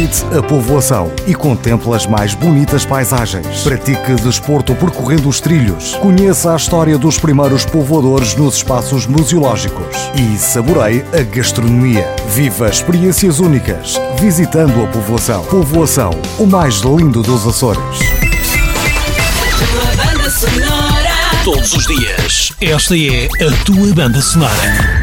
Visite a povoação e contemple as mais bonitas paisagens. Pratique desporto percorrendo os trilhos. Conheça a história dos primeiros povoadores nos espaços museológicos. E saboreie a gastronomia. Viva experiências únicas visitando a povoação. Povoação, o mais lindo dos Açores. Todos os dias, esta é a tua banda sonora.